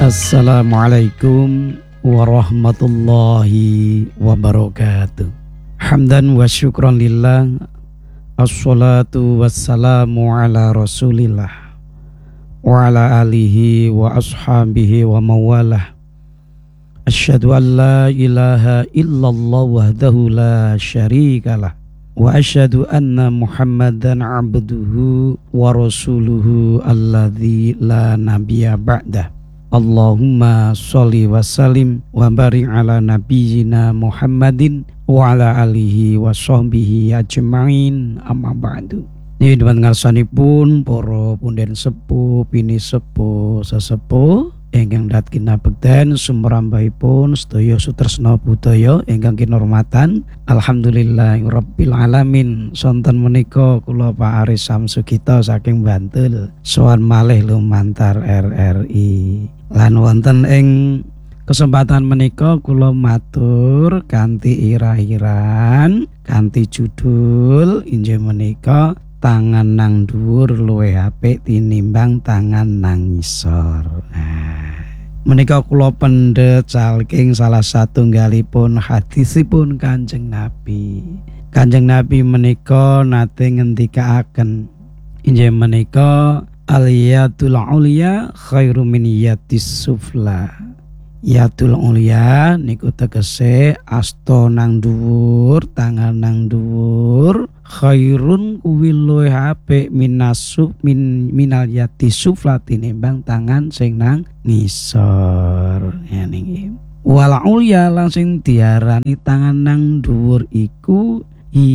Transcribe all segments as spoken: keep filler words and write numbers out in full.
Assalamualaikum warahmatullahi wabarakatuh. Hamdan wa syukran lillah. Assalatu wassalamu ala rasulillah wa ala alihi wa ashabihi wa mawalah. Asyhadu an la ilaha illallah wahdahu la syarikalah wa asyhadu anna muhammadan abduhu wa rasuluhu alladzi la nabiyya ba'dah. Allahumma sholli wa sallim wa barik ala nabiyyina Muhammadin wa ala alihi wa sahbihi ajma'in, amma ba'du. Ini depan ngarsanipun para punden sepuh, bini sepuh, sesepuh ingkang dat kinabekten sumrambahipun sedaya sutresna budaya ingkang kinurmatan. Alhamdulillahirabbil alamin. Sonten menika kula Pak Aris Samsugito saking Bantul sowan malih lumantar R R I. Lan wonten ing kesempatan menika kula matur kanthi irah-irahan kanthi judul inggih menika tangan nang dhuwur luwih apik tinimbang tangan nang ngisor. Nah, menika kula pendhet saking salah satunggalipun hadisipun Kanjeng Nabi. Kanjeng Nabi menika nate ngendikaaken inggih menika al-yadul ulya khairu min yadis sufla. Yadul ulya niku tegese asta nang dhuwur, tangan nang dhuwur, khairun kuwi luwih apik minasuf min minal yati sufla tinimbang tangan sing nang ngisor. Ya niki. Wal ulya langsung diarani tangan nang dhuwur iku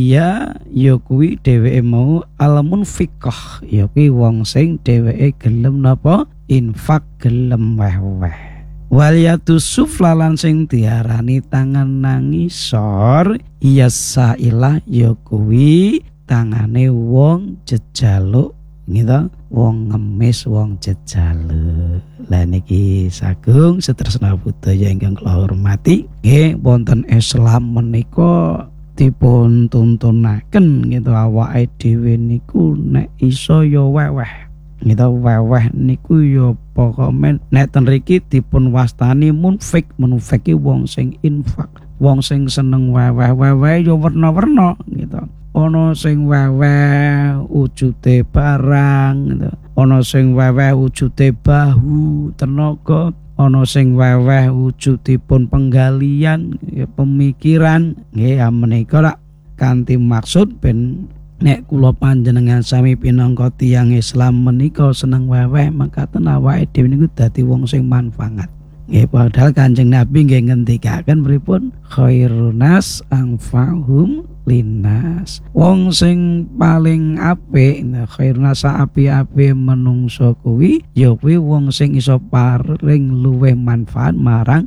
iya ya kuwi dheweke mau alamun fiqh, ya kuwi wong sing dheweke gelem napa infak, gelem weh-weh. Waliyatu sufla lan sing diarani tangan nang ngisor iya sailah ya kuwi tangane wong jejaluk gitu, wong ngemis, wong jejaluk. Lah niki sagung setresna budaya ingkang kula hormati, nggih wonten Islam menika dipun tuntunaken gitu awake dhewe niku nek iso ya weweh. Gitu weweh niku ya pokoke nek ten mriki dipun wastani munfik. Munfik ki wong sing infak, wong sing seneng weweh-weweh ya werna-werna gitu. Ana sing weweh wujude barang gitu. Ana sing weweh wujude bahu, tenaga, ana sing weweh wujudipun penggalian, ya pemikiran. Nggih menika rak kanthi maksud ben nek kula panjenengan sami pinangka tiyang Islam menika seneng weweh makaten awake dhewe niku dadi wong sing manfaat. Nggih padahal Kanjeng Nabi nggih ngendikaken pripun khairunas anfa'hum linnas. Wong sing paling apik, khairunas api-api menungso kuwi ya kuwi wong sing iso paring luwih manfaat marang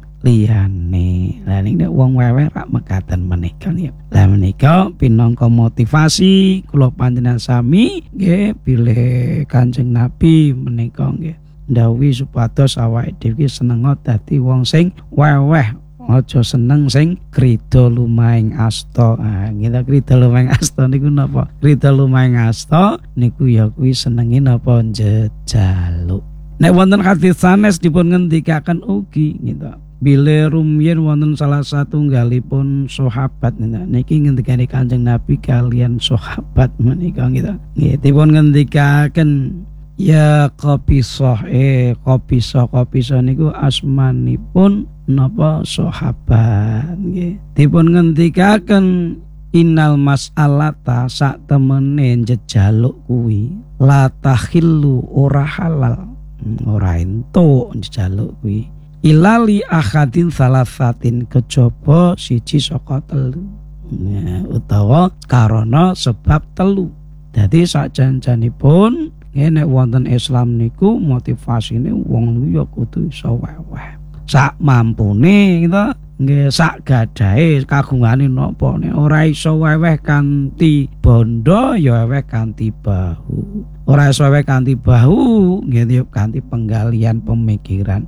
liyane. Lah nek wong weweh rak mekaten menika ya. Lah menika pinangka motivasi kula panjenengan sami nggih bilih Kanjeng Nabi menika nggih ndhawuhi supados awake dhewe seneng dadi wong sing weweh, aja seneng sing krida lumahing asta. Ah kita krida lumahing asta niku napa? Krida lumahing asta niku ya kuwi senenge napa jejaluk. Nek wonten hadis sanes dipun ngendikaken ugi gitu. Bile rumyen wonten salah satunggalipun sahabat niki ngendikane Kanjeng Nabi kalian sahabat menika gitu. Nggih dipun ngendikaken ya Qabisah eh Qabisah Qabisah niku asmanipun napa sahabat nggih. Dipun ngendikaken innal mas'alata sak temene jejaluk kuwi la tahillu ora halal, ora entuk jejaluk kuwi ilali ahadin salasatin kejaba siji saka telu. Nah, utawa karena sebab telu. Dadi sak janjanipun nek wonten Islam niku motivasine wong ya kudu iso weweh. Sak mampune gitu, nggih sak gadahe kagungane napa nek ora iso weweh kanthi bondo ya weweh kanthi bahu. Ora iso weweh kanthi bahu nggih kanthi penggalian pemikiran.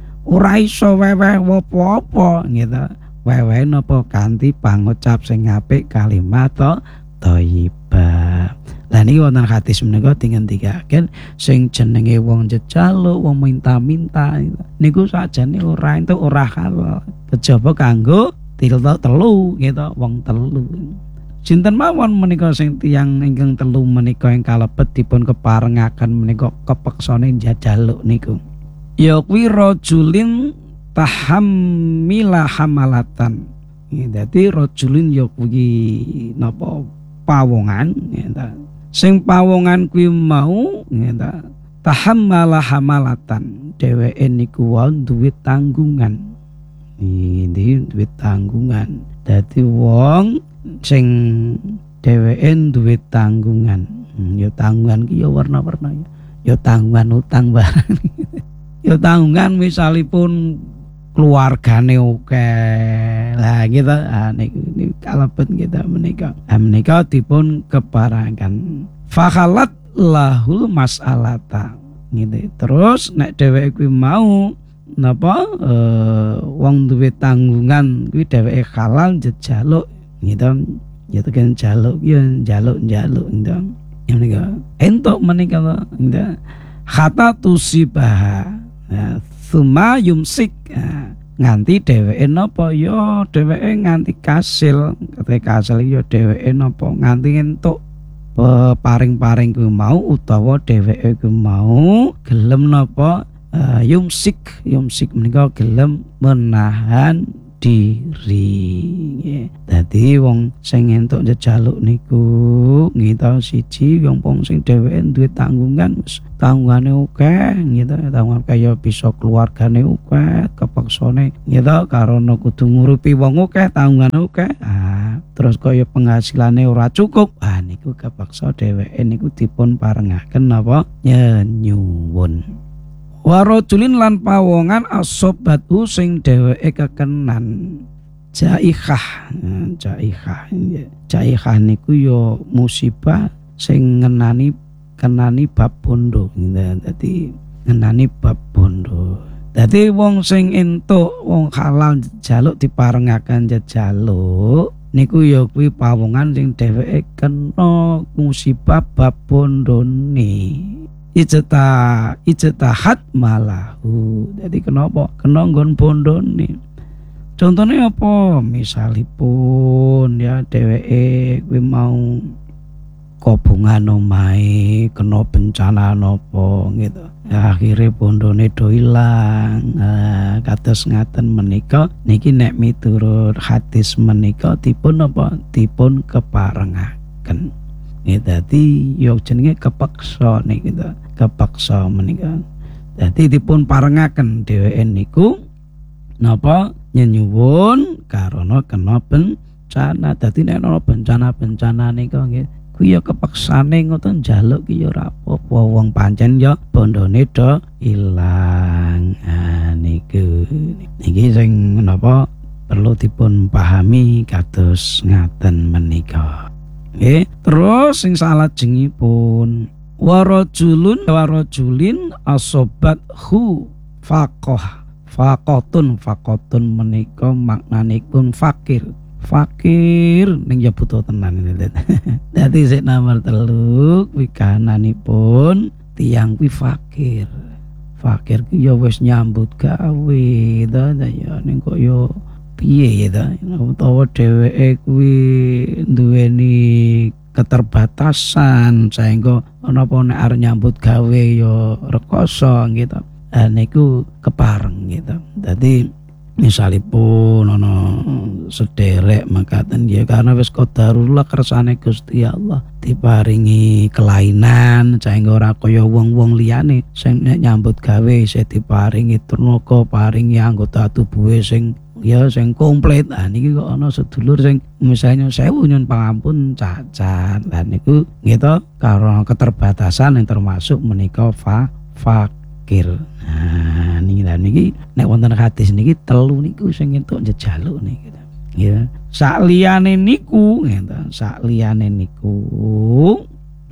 Ora iso weweh apa-apa gitu. Weweh napa kanthi pangucap sing apik kalimat thayyibah. Lah niki wonten hadis menika dingendikaken sing jenenge wong jejaluk, wong minta-minta niku sakjane ora entuk ora halal. Kejaba kanggo telu telu gitu, wong telu. Sinten mawon menika sing tiyang ingkang telu menika ing kalebet dipun keparengaken menika kepeksane njajaluk niku. Ya kuwi rajulin tahammila hamalatan. Dadi rajulin ya kuwi napa pawongan ya. Sing pawongan kuwi mau ngeta tahammala hamalatan, dheweke niku wae duwe tanggungan. Iki duwe tanggungan. Dadi wong sing dheweke duwe tanggungan. Hmm, ya tanggungan ki ya warna-warna ya. Ya tanggungan utang barang. Ya tanggungan misalipun keluargane oke lah gitu, ah niku niku kalebet kita menika ah menika dipun keparengaken fakhalat lahul mas'alata gitu. Terus nek dheweke kuwi mau napa e, wong duwe tanggungan kuwi dheweke halal njaluk gitu ya tekan njaluk ya njaluk-njaluk gitu ya menika entuk menika gitu kata tusibah ya suma yumsik ya, nganti dheweke napa ya dheweke nganti kasil ketika kasil ya dheweke napa nganti entuk paring-paring kuwi mau utawa dheweke kuwi mau gelem napa uh, yumsik yumsik menika gelem menahan diri ya. Dadi wong sing entuk njaluk niku gitu siji wong wong sing dheweke duwe tanggungan tanggungane akeh gitu tanggungan kaya bisa keluargane akeh kepaksane gitu karena kudu ngurupi wong akeh tanggungane akeh ah terus kaya penghasilane ora cukup ah niku kepaksa dheweke niku dipun parengaken napa nyuwun. Warajulin lan pawongan asobatu sing dheweke kekenan jaihah jaihah jaihah niku yo musibah sing ngenani kenani bab bondo dadi ngenani bab bondo. Dadi wong sing entuk wong halal jaluk diparengaken jaluk niku ya kuwi pawongan sing dheweke kena musibah bab bondone. Ijeta ijetahat malahu. Jadi kenapa? Kena nggon bondone. Contohnya apa? Misalipun ya dheweke kuwi mau kobongan omahe kena bencana napa gitu. Ya, akhire bondone do ilang. Nah, kados ngaten menika niki nek miturut hadis menika dipun apa? Dipun keparengaken. Ya dadi yo jenenge kepaksa nek gitu. Kepaksa menika. Dadi dipun parengaken dheweke niku napa nyenyuwun karena kena bencana. Dadi nek ana bencana-bencana nika nggih kuwi ya kepaksane ngoten njaluk ki ya ora apa-apa wong pancen ya bondone do ilang. Ah niku niki sing napa perlu dipun pahami kados ngaten menika. Nggih, terus sing salajengipun warajulun warajulin asobat hu faqah faqatun faqatun menika maknanipun fakir fakir ning ya butuh tenan ini. Dadi sik nomor telu wikananipun tiyang kuwi fakir fakir ki ya wis nyambut gawe ta ya ning kok ya piye ta utawa dheweke kuwi duweni keterbatasan sehingga napa nek arep nyambut gawe ya rekoso gitu. Ah niku kepareng gitu. Dadi misalipun ana sederek makaten ya karena wis qadarullah kersane Gusti Allah diparingi kelainan sehingga ora kaya wong-wong liyane sing nek nyambut gawe isih diparingi tenaga paringi anggota tubuhe sing ya sing komplit. Ah niki kok ana sedulur sing misalnya sewu nyun pangampun cacat. Lah niku gitu karo keterbatasan yang termasuk menika fa fakir. Nah niki lah niki nek wonten hadis niki telu niku sing entuk njaluk niki. Ya, sak liyane niku ngeten, sak liyane niku nggih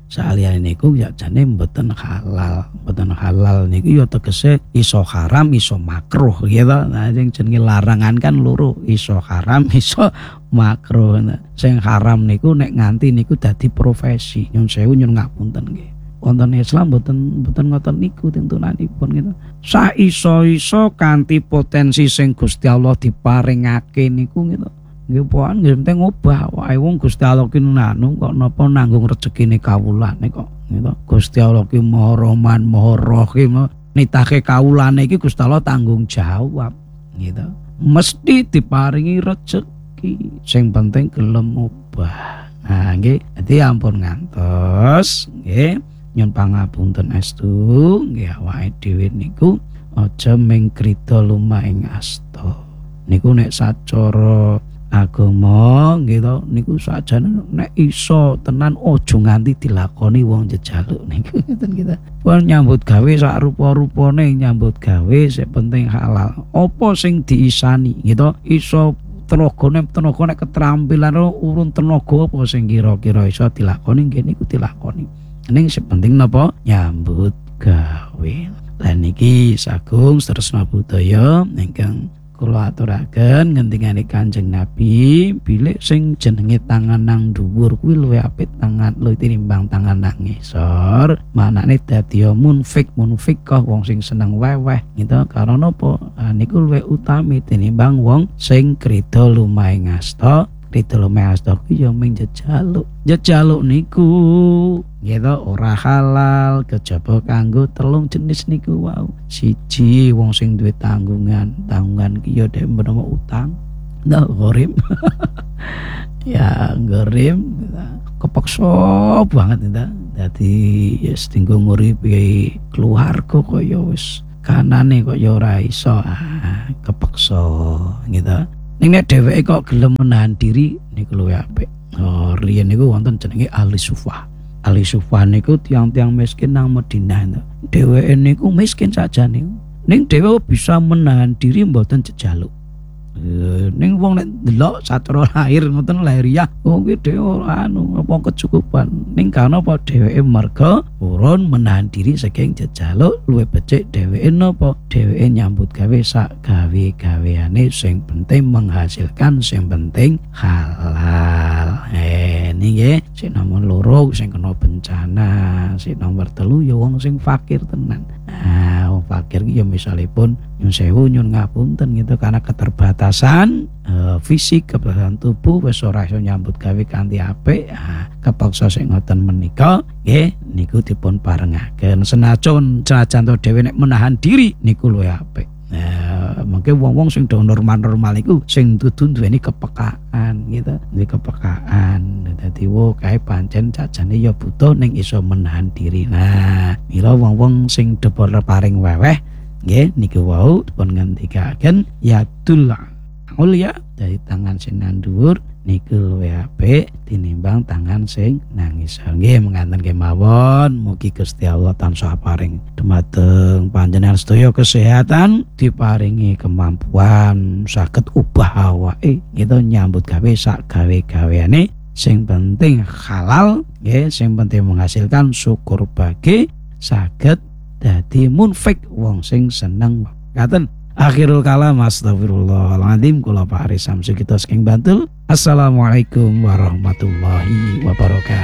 saliyane niku ya jane mboten halal. Mboten halal niku ya tegese iso haram iso makruh gitu. Nah sing jenenge larangan kan loro, iso haram iso makruh. Nah, sing haram niku nek nganti niku dadi profesi. Nyun sewu nyun ngapunten nggih. Wonten Islam mboten mboten ngoten niku tuntunanipun gitu. Saiso-iso kanthi potensi sing Gusti Allah diparingake niku gitu. Nggih pokoke nggih penting ngobah wae wong Gusti Allah ki nanu kok napa nanggung rezekine kawulane kok gitu. Gusti Allah ki Maha Rahman, Maha Rahim. Nitake kawulane iki Gusti Allah tanggung jawab gitu. Mesti diparingi rezeki. Sing penting gelem ngobah. Nah nggih, dadi ampun ngantos nggih. Nyun pangapunten estu nggih awake dhewe niku aja mung krida lumahing asta. Niku nek sacara agama gitu niku sajane nek iso tenan aja nganti dilakoni wong jejaluk niku ngeten kita. Pun nyambut gawe sak rupa-rupane nyambut gawe sing penting halal. Apa sing diisani gitu iso tenagane tenagane keterampilan urun tenaga apa sing kira-kira iso dilakoni nggih niku dilakoni. Ning sing penting napa nyambut gawe. Lan niki sagung tresna budaya ingkang kula aturaken ngendikane Kanjeng Nabi, bilih sing jenenge tangan nang dhuwur kuwi luwih apik tangan luwih tinimbang tangan nang ngisor. Manane dadi munfik munfik kah wong sing seneng weweh gitu. Karena apa? Ah, niku luwih utami tinimbang wong sing krida lumahing asta. Krida lumahing asta kuwi ya mung jejaluk. Jejaluk niku gitu ora halal kejaba kanggo telung jenis niku wau. Siji wong sing duwe tanggungan, tanggungan ki ya dhek menawa utang. Nah, gharim. Ya gharim kepaksa banget ta. Dadi ya tinggo nguripi keluarga kaya wis kanane kok ya ora iso ah, kepaksa gitu. Ning nek dheweke kok gelem menahan diri niku luwih apik. Oh, riyen niku wonten jenenge ahli sufah. Ahli sufah niku tiang-tiang miskin nang Madinah. Dheweke niku miskin sajane. Ning dhewe bisa menahan diri mboten jejaluk. E, ning wong nek ndelok satra lahir ngoten lahiriah, wong kuwi dhewe anu apa kecukupan. Ning kana apa dheweke merga urun menahan diri saking jejaluk luwih becik dheweke napa? Dheweke nyambut gawe sak gawe-gaweane sing penting menghasilkan sing penting halal. Eh niki sing nomor loro sing kena bencana, sing nomor telu ya wong sing fakir tenan. Nah, wong fakir ki ya misalipun nyun sewu nyun ngapunten gitu karena keterbatasan e, fisik keterbatasan tubuh wis ora iso nyambut gawe kanthi apik. Nah, kepaksa sing ngoten menika nggih niku dipun parengaken senajan senajan to dhewe nek menahan diri niku luwih apik. Nah, mungkin wong-wong sing do normal-normal iku sing dudu duweni kepekaan gitu, duwe kepekaan. Dadi wo kae pancen jajane ya butuh ning iso menahan diri. Nah, mila wong-wong sing dipun paring weweh nggih niku wau dipun ngendikaken ya dul ulya dari tangan sing nang dhuwur niku luwih apik tinimbang tangan sing nang ngisor. Nggih menganten kemawon mugi Gusti Allah tansah paring dumateng panjenengan sedaya kesehatan, diparingi kemampuan saged ubah awake gitu nyambut gawe sak gawe-gaweane sing penting halal nggih, sing penting menghasilkan syukur bagi saged dadi munfik wong sing seneng. Ngaten akhirul kalam astagfirullahaladzim kula Pak Aris Samsu kita saking Bantul. Assalamualaikum warahmatullahi wabarakatuh.